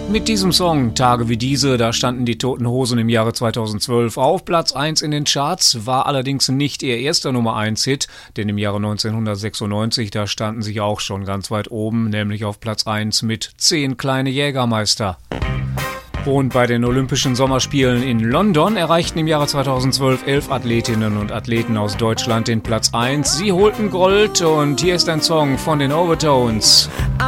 Mit diesem Song, Tage wie diese, da standen die Toten Hosen im Jahre 2012 auf Platz 1 in den Charts, war allerdings nicht ihr erster Nummer-1-Hit, denn im Jahre 1996, da standen sie auch schon ganz weit oben, nämlich auf Platz 1 mit 10 kleine Jägermeister. Und bei den Olympischen Sommerspielen in London erreichten im Jahre 2012 11 Athletinnen und Athleten aus Deutschland den Platz 1. Sie holten Gold und hier ist ein Song von den Overtones. I